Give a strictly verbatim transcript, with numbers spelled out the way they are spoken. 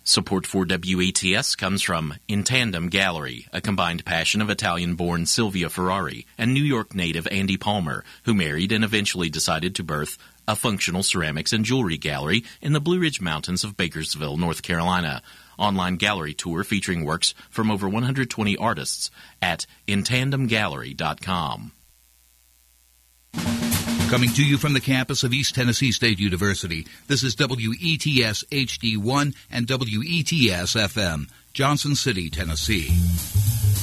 Support for W E T S comes from In Tandem Gallery, a combined passion of Italian-born Silvia Ferrari and New York native Andy Palmer, who married and eventually decided to birth a functional ceramics and jewelry gallery in the Blue Ridge Mountains of Bakersville, North Carolina. Online gallery tour featuring works from over one hundred twenty artists at in tandem gallery dot com. Coming to you from the campus of East Tennessee State University, this is W E T S H D one and W E T S F M, Johnson City, Tennessee.